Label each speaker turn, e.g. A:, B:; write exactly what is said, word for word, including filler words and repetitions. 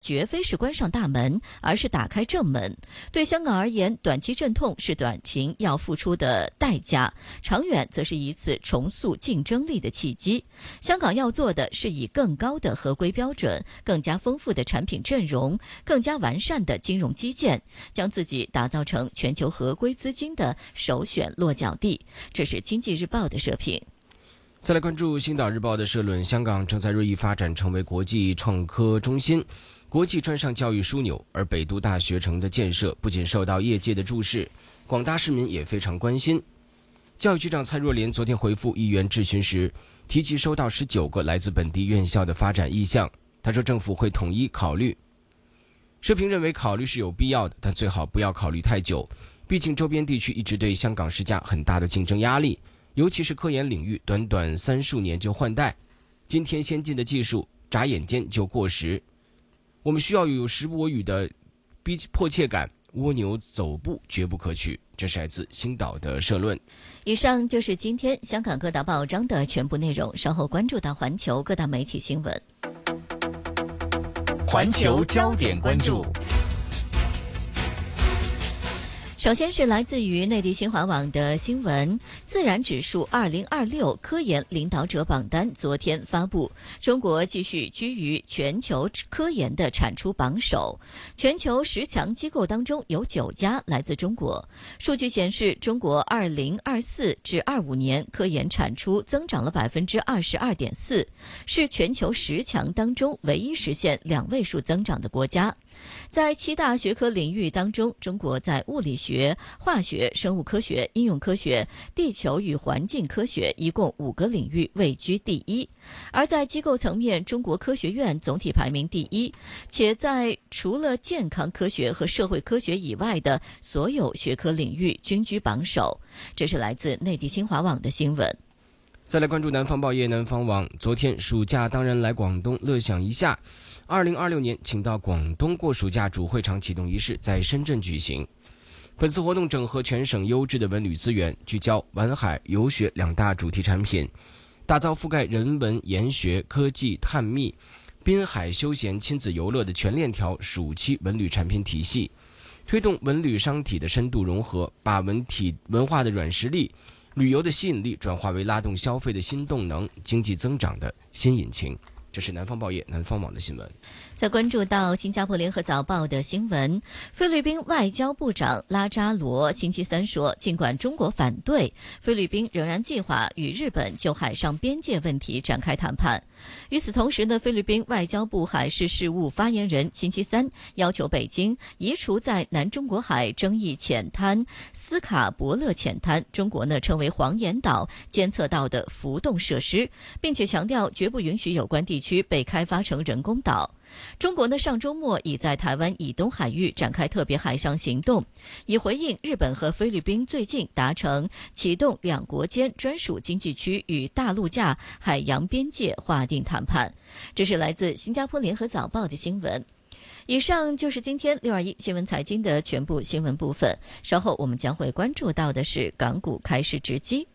A: 绝非是关上大门，而是打开正门。对香港而言，短期阵痛是短期要付出的代价，长远则是一次重塑竞争力的契机。香港要做的是以更高的合规标准、更加丰富的产品阵容、更加完善的金融基建，将自己打造成全球合规资金的首选落脚地。这是经济日报的社评。
B: 再来关注星岛日报的社论，香港正在锐意发展成为国际创科中心、国际专上教育枢纽，而北都大学城的建设不仅受到业界的注视，广大市民也非常关心。教育局长蔡若莲昨天回复议员质询时，提及收到十九个来自本地院校的发展意向，他说政府会统一考虑。社评认为考虑是有必要的，但最好不要考虑太久，毕竟周边地区一直对香港施加很大的竞争压力，尤其是科研领域，短短三数年就换代，今天先进的技术眨眼间就过时。我们需要有时不我与的逼迫切感，蜗牛走步绝不可取。这是来自星岛的社论。
A: 以上就是今天香港各大报章的全部内容，稍后关注到环球各大媒体新闻。
C: 环球焦点关注。
A: 首先是来自于内地新华网的新闻，自然指数二零二六科研领导者榜单昨天发布，中国继续居于全球科研的产出榜首，全球十强机构当中有九家来自中国。数据显示，中国二零二四至二五年科研产出增长了百分之二十二点四，是全球十强当中唯一实现两位数增长的国家。在七大学科领域当中，中国在物理学、化学、生物科学、应用科学、地球与环境科学一共五个领域位居第一。而在机构层面，中国科学院总体排名第一，且在除了健康科学和社会科学以外的所有学科领域均居榜首。这是来自内地新华网的新闻。
B: 再来关注南方报业南方网，昨天暑假当然来广东乐享一下。二零二六年请到广东过暑假主会场启动仪式在深圳举行。本次活动整合全省优质的文旅资源，聚焦玩海、游学两大主题产品，打造覆盖人文、研学、科技、探秘、滨海休闲亲子游乐的全链条暑期文旅产品体系，推动文旅商体的深度融合，把文体文化的软实力、旅游的吸引力转化为拉动消费的新动能、经济增长的新引擎。这是南方报业南方网的新闻。
A: 再关注到新加坡联合早报的新闻，菲律宾外交部长拉扎罗星期三说，尽管中国反对，菲律宾仍然计划与日本就海上边界问题展开谈判。与此同时呢，菲律宾外交部海事事务发言人星期三要求北京移除在南中国海争议浅滩斯卡伯勒浅滩，中国呢称为黄岩岛监测到的浮动设施，并且强调绝不允许有关地区被开发成人工岛。中国呢上周末已在台湾以东海域展开特别海上行动，以回应日本和菲律宾最近达成启动两国间专属经济区与大陆架海洋边界划定谈判。这是来自新加坡联合早报的新闻。以上就是今天六二一新闻财经的全部新闻部分，稍后我们将会关注到的是港股开市直击。